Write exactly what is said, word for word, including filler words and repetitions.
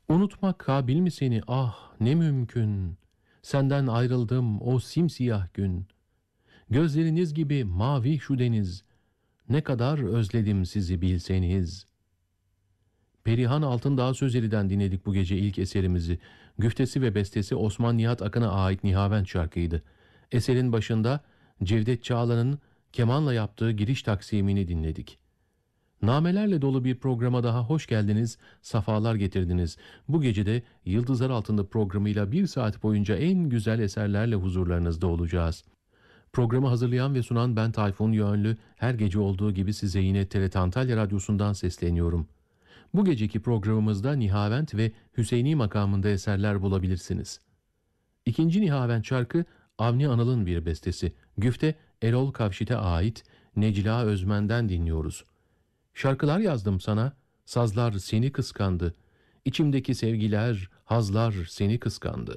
Unutmak kabil mi seni, ah ne mümkün. Senden ayrıldım o simsiyah gün. Gözleriniz gibi mavi şu deniz. Ne kadar özledim sizi bilseniz. Perihan Altındağ Sözeli'den dinledik bu gece ilk eserimizi. Güftesi ve bestesi Osman Nihat Akın'a ait Nihavent şarkıydı. Eserin başında Cevdet Çağlan'ın kemanla yaptığı giriş taksimini dinledik. Namelerle dolu bir programa daha hoş geldiniz, safalar getirdiniz. Bu gece de Yıldızlar Altında programıyla bir saat boyunca en güzel eserlerle huzurlarınızda olacağız. Programı hazırlayan ve sunan ben Tayfun Yönlü, her gece olduğu gibi size yine T R T Antalya Radyosu'ndan sesleniyorum. Bu geceki programımızda Nihavent ve Hüseyni makamında eserler bulabilirsiniz. İkinci Nihavent şarkı Avni Anıl'ın bir bestesi. Güfte Erol Kavşit'e ait Necla Özmen'den dinliyoruz. Şarkılar yazdım sana, sazlar seni kıskandı. İçimdeki sevgiler, hazlar seni kıskandı.